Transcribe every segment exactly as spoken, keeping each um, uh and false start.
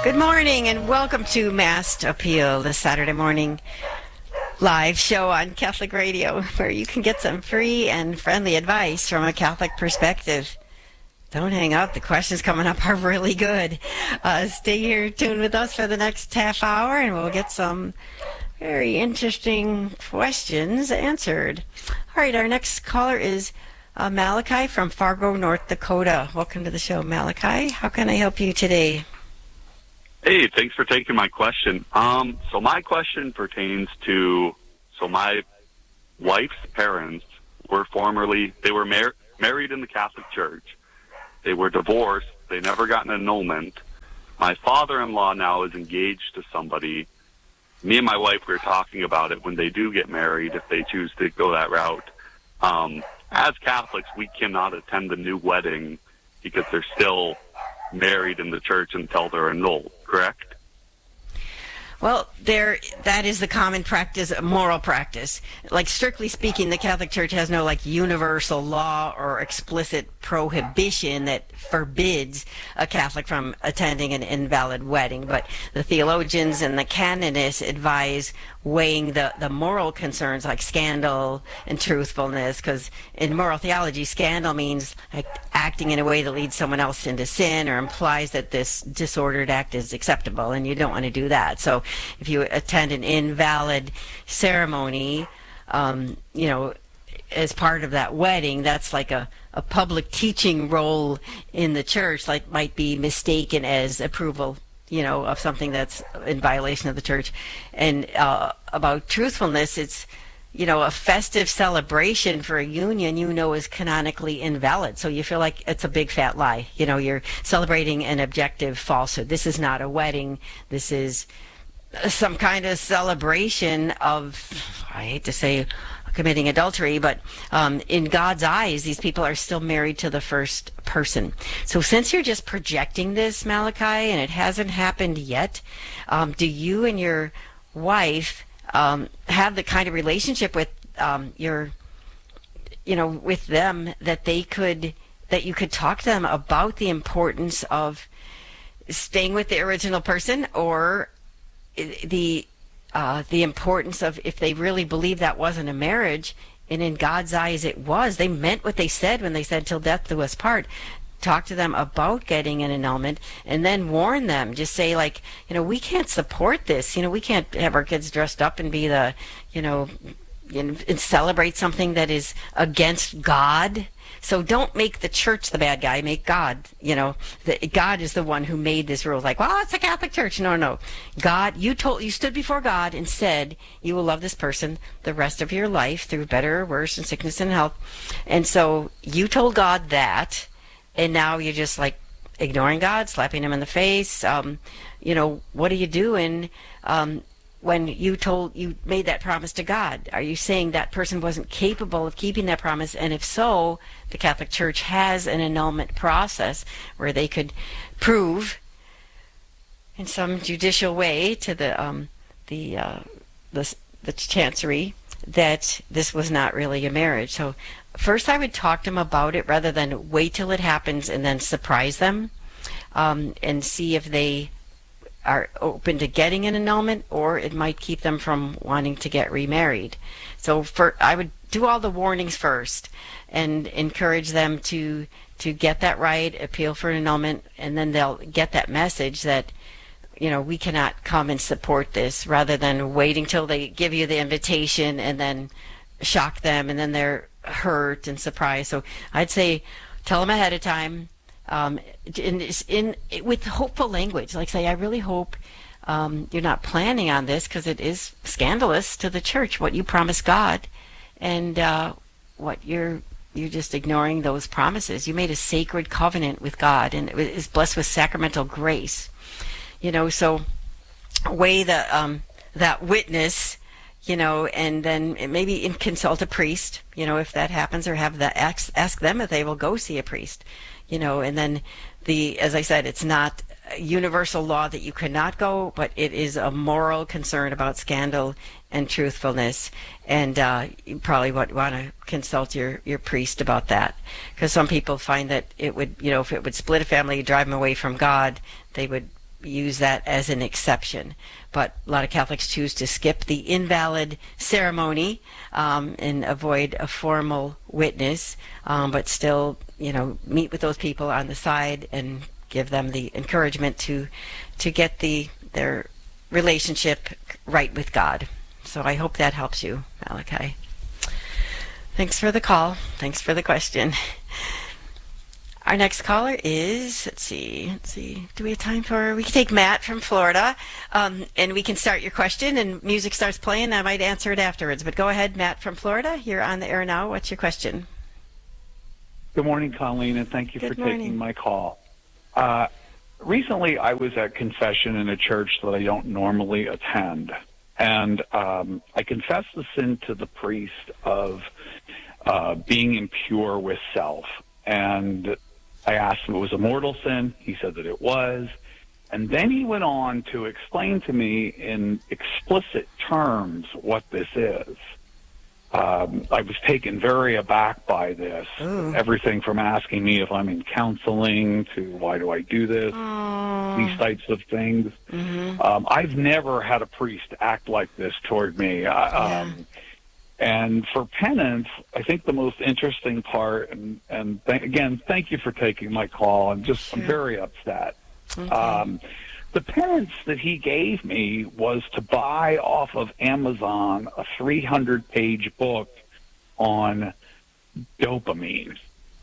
Good morning and welcome to Mast Appeal, the Saturday morning live show on Catholic Radio, where you can get some free and friendly advice from a Catholic perspective. Don't hang up. The questions coming up are really good. Uh, stay here tuned with us for the next half hour and we'll get some very interesting questions answered. All right, our next caller is uh, Malachi from Fargo, North Dakota. Welcome to the show, Malachi. How can I help you today? Hey, thanks for taking my question. Um, so my question pertains to, so my wife's parents were formerly, they were mar- married in the Catholic Church. They were divorced. They never got an annulment. My father-in-law now is engaged to somebody. Me and my wife were talking about it when they do get married, if they choose to go that route. Um, as Catholics, we cannot attend the new wedding because they're still married in the church until they're annulled, correct? Well, there, that is the common practice, moral practice. Like, strictly speaking, the Catholic Church has no, like, universal law or explicit prohibition that forbids a Catholic from attending an invalid wedding. But the theologians and the canonists advise weighing the, the moral concerns like scandal and truthfulness, because in moral theology, scandal means like acting in a way that leads someone else into sin or implies that this disordered act is acceptable, and you don't want to do that. So if you attend an invalid ceremony, um, you know, as part of that wedding, that's like a, a public teaching role in the church, like might be mistaken as approval, you know, of something that's in violation of the church. And uh, about truthfulness, it's, you know, a festive celebration for a union you know is canonically invalid. So you feel like it's a big fat lie. You know, you're celebrating an objective falsehood. This is not a wedding. This is some kind of celebration of, I hate to say, committing adultery, but um, in God's eyes, these people are still married to the first person. So since you're just projecting this, Malachi, and it hasn't happened yet, um, do you and your wife um, have the kind of relationship with um, your, you know, with them that they could, that you could talk to them about the importance of staying with the original person, or the Uh, the importance of, if they really believe that wasn't a marriage, and in God's eyes it was, they meant what they said when they said till death do us part. Talk to them about getting an annulment, and then warn them. Just say, like, you know, we can't support this. You know, we can't have our kids dressed up and be the, you know, and, and celebrate something that is against God. So don't make the church the bad guy. Make God, you know, the, God is the one who made this rule. Like, well, it's a Catholic Church. No, no. God, you told, you stood before God and said you will love this person the rest of your life through better or worse and sickness and health. And so you told God that, and now you're just like ignoring God, slapping him in the face. Um, you know, what are you doing? Um, when you told, you made that promise to God, are you saying that person wasn't capable of keeping that promise? And if so, the Catholic Church has an annulment process where they could prove in some judicial way to the um, the, uh, the the chancery that this was not really a marriage. So first I would talk to them about it rather than wait till it happens and then surprise them, um, and see if they are open to getting an annulment, or it might keep them from wanting to get remarried. So for I would do all the warnings first and encourage them to to get that right, appeal for an annulment, and then they'll get that message that, you know, we cannot come and support this, rather than waiting till they give you the invitation and then shock them and then they're hurt and surprised. So I'd say tell them ahead of time, Um, in, in with hopeful language, like say, I really hope um, you're not planning on this, because it is scandalous to the church what you promised God, and uh, what you're you're just ignoring those promises. You made a sacred covenant with God, and it is blessed with sacramental grace. You know, so weigh the um, that witness, you know, and then maybe consult a priest, you know, if that happens, or have the ask, ask them if they will go see a priest. You know, and then the, as I said, it's not a universal law that you cannot go, but it is a moral concern about scandal and truthfulness. And uh, you probably want, want to consult your, your priest about that. Because some people find that it would, you know, if it would split a family, drive them away from God, they would, use that as an exception. But a lot of Catholics choose to skip the invalid ceremony um, and avoid a formal witness, um, but still, you know, meet with those people on the side and give them the encouragement to to get the their relationship right with God. So I hope that helps you, Malachi. Thanks for the call. Thanks for the question. Our next caller is, let's see, let's see, do we have time for, we can take Matt from Florida, um, and we can start your question, and music starts playing. I might answer it afterwards, but go ahead, Matt from Florida. You're on the air now. What's your question? Good morning, Colleen, and thank you Good for morning. taking my call. Uh, recently, I was at confession in a church that I don't normally attend, and um, I confessed the sin to the priest of uh, being impure with self, and I asked him if it was a mortal sin. He said that it was. And then he went on to explain to me in explicit terms what this is. Um, I was taken very aback by this. Ooh. Everything from asking me if I'm in counseling to why do I do this, Oh. these types of things. Mm-hmm. Um, I've never had a priest act like this toward me. Yeah. Um, And for penance, I think the most interesting part, and, and th- again, thank you for taking my call. I'm just, Sure. I'm very upset. Okay. Um, the penance that he gave me was to buy off of Amazon a three hundred page book on dopamine.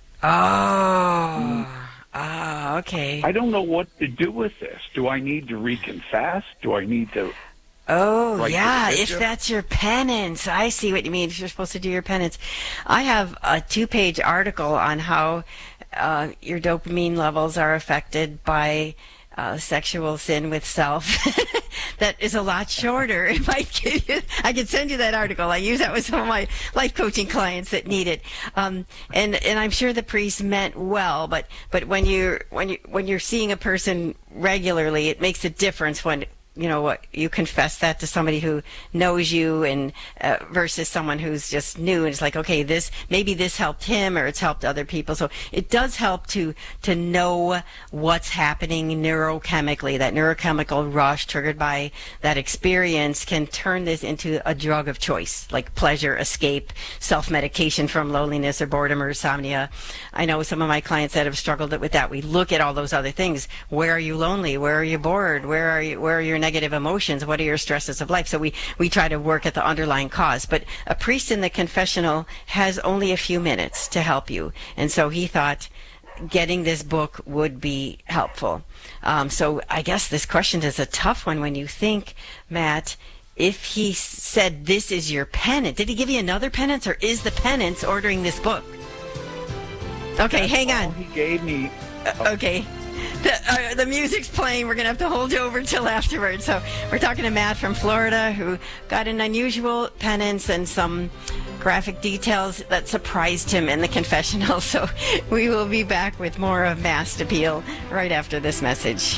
Oh, ah, okay. I don't know what to do with this. Do I need to reconfess? Do I need to... Oh, Right to yeah, the if bishop? that's your penance. I see what you mean, if you're supposed to do your penance. I have a two-page article on how uh, your dopamine levels are affected by uh, sexual sin with self. That is a lot shorter. It might give you, I can send you that article. I use that with some of my life coaching clients that need it. Um, and, and I'm sure the priest meant well, but, but when you're, when you, when you're seeing a person regularly, it makes a difference when, you know, what you confess that to somebody who knows you, and uh, versus someone who's just new, and it's like, okay, this maybe this helped him or it's helped other people. So it does help to to know what's happening neurochemically. That neurochemical rush triggered by that experience can turn this into a drug of choice, like pleasure, escape, self-medication from loneliness or boredom or insomnia. I know some of my clients that have struggled with that. We look at all those other things. Where are you lonely? Where are you bored? Where are you? Where are your negative emotions? What are your stresses of life? So we, we try to work at the underlying cause. But a priest in the confessional has only a few minutes to help you. And so he thought getting this book would be helpful. Um, so I guess this question is a tough one when you think, Matt, if he said this is your penance, did he give you another penance, or is the penance ordering this book? Okay, That's hang all on. he gave me. Uh, okay. The, uh, the music's playing. We're going to have to hold you over till afterwards. So we're talking to Matt from Florida, who got an unusual penance and some graphic details that surprised him in the confessional. So we will be back with more of Mass Appeal right after this message.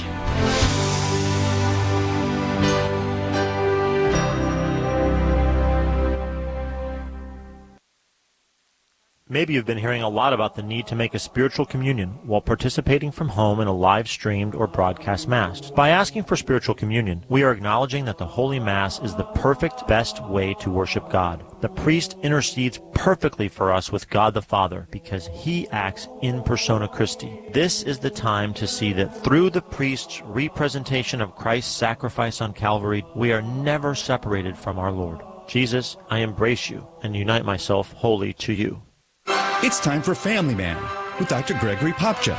Maybe you've been hearing a lot about the need to make a spiritual communion while participating from home in a live-streamed or broadcast Mass. By asking for spiritual communion, we are acknowledging that the Holy Mass is the perfect, best way to worship God. The priest intercedes perfectly for us with God the Father because he acts in persona Christi. This is the time to see that through the priest's representation of Christ's sacrifice on Calvary, we are never separated from our Lord. Jesus, I embrace you and unite myself wholly to you. It's time for Family Man with Doctor Gregory Popcha.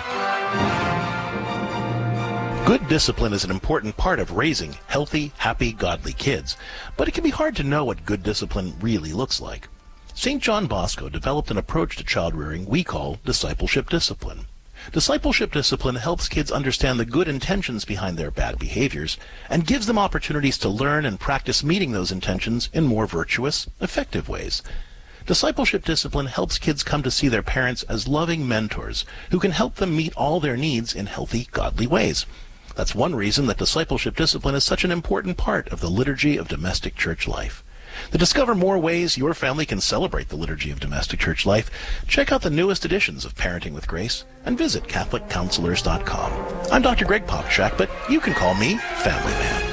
Good discipline is an important part of raising healthy, happy, godly kids, but it can be hard to know what good discipline really looks like. Saint John Bosco developed an approach to child rearing we call discipleship discipline. Discipleship discipline helps kids understand the good intentions behind their bad behaviors and gives them opportunities to learn and practice meeting those intentions in more virtuous, effective ways. Discipleship discipline helps kids come to see their parents as loving mentors who can help them meet all their needs in healthy, godly ways. That's one reason that discipleship discipline is such an important part of the liturgy of domestic church life. To discover more ways your family can celebrate the liturgy of domestic church life, check out the newest editions of Parenting with Grace and visit Catholic Counselors dot com. I'm Doctor Greg Popchak, but you can call me Family Man.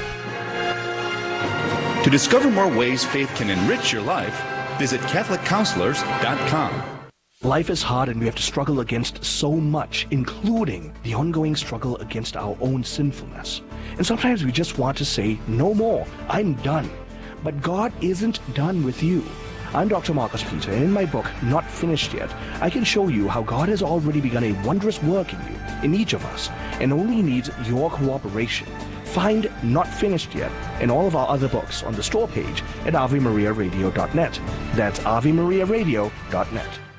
To discover more ways faith can enrich your life, visit Catholic Counselors dot com. Life is hard and we have to struggle against so much, including the ongoing struggle against our own sinfulness. And sometimes we just want to say, no more, I'm done. But God isn't done with you. I'm Doctor Marcus Peter, and in my book, Not Finished Yet, I can show you how God has already begun a wondrous work in you, in each of us, and only needs your cooperation. Find Not Finished Yet and all of our other books on the store page at Ave Maria Radio dot net. That's Ave Maria Radio dot net.